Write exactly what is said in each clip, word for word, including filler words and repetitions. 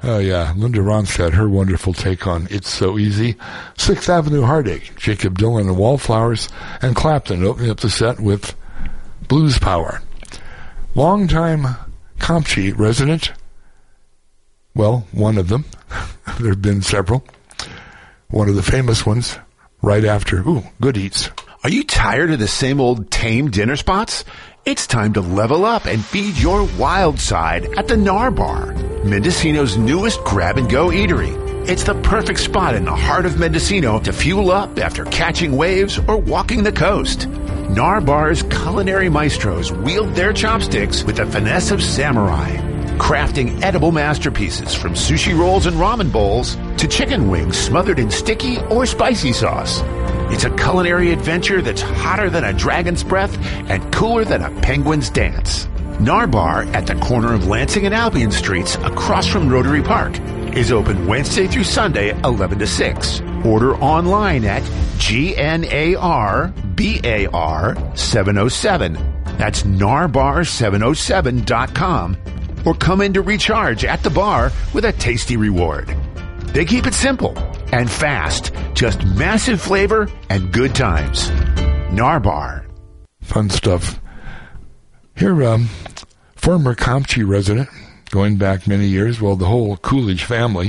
Oh, yeah. Linda Ronstadt, her wonderful take on It's So Easy. Sixth Avenue Heartache, Jacob Dylan and Wallflowers, and Clapton opening up the set with Blues Power. Longtime Compchi resident, well, one of them. There have been several. One of the famous ones right after, ooh, Good Eats. Are you tired of the same old tame dinner spots? It's time to level up and feed your wild side at the Nar Bar, Mendocino's newest grab-and-go eatery. It's the perfect spot in the heart of Mendocino to fuel up after catching waves or walking the coast. Nar Bar's culinary maestros wield their chopsticks with the finesse of samurai, crafting edible masterpieces from sushi rolls and ramen bowls to chicken wings smothered in sticky or spicy sauce. It's a culinary adventure that's hotter than a dragon's breath and cooler than a penguin's dance. Nar Bar at the corner of Lansing and Albion Streets across from Rotary Park is open Wednesday through Sunday, eleven to six. Order online at G N A R B A R seven oh seven. That's narbar seven oh seven dot com. Or come in to recharge at the bar with a tasty reward. They keep it simple and fast. Just massive flavor and good times. Nar Bar. Fun stuff. Here, um, former Compchi resident, going back many years, well, the whole Coolidge family.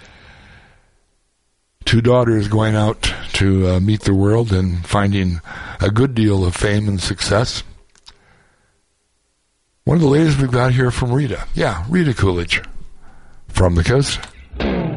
Two daughters going out to uh, meet the world and finding a good deal of fame and success. One of the ladies we've got here from Rita. Yeah, Rita Coolidge. From the coast.